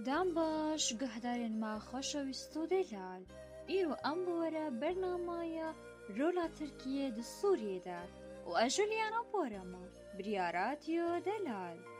دام باش گهدارên me xweşewîst û delal. Îro em bi we re bernamaya rola Tirkiyê di Sûriyê de û ez ji Lîyana Porê me. Biryara Tîyo Delal.